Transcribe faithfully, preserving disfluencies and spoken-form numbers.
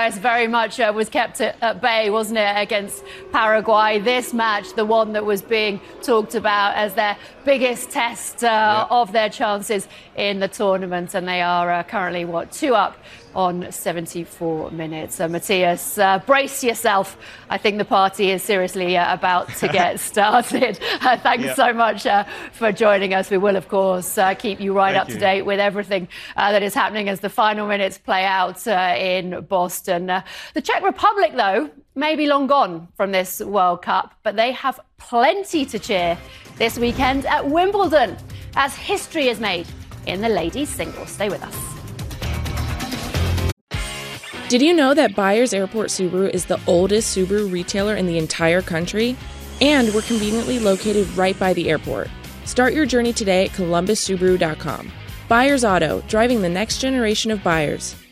U S very much uh, was kept at, at bay, wasn't it, against Paraguay. This match, the one that was being talked about as their biggest test uh, yeah. of their chances in the tournament. And they are uh, currently, what, two up on seventy-four minutes. Uh, Matthias, uh, brace yourself. I think the party is seriously uh, about to get started. Uh, thanks yeah. so much uh, for joining us. We will, of course, uh, keep you right Thank up you. to date with everything uh, that is happening as the final minutes play out uh, in Boston. Uh, the Czech Republic, though, may be long gone from this World Cup, but they have plenty to cheer this weekend at Wimbledon as history is made in the ladies' singles. Stay with us. Did you know that Byers Airport Subaru is the oldest Subaru retailer in the entire country? And we're conveniently located right by the airport. Start your journey today at columbus subaru dot com. Byers Auto, driving the next generation of buyers.